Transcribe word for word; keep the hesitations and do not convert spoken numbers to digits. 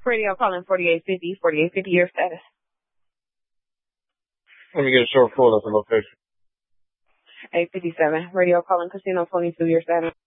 Radio calling forty-eight fifty, forty-eight fifty your status. Let me get a short call at the location. eight fifty-seven. Radio calling Casino twenty-two your status.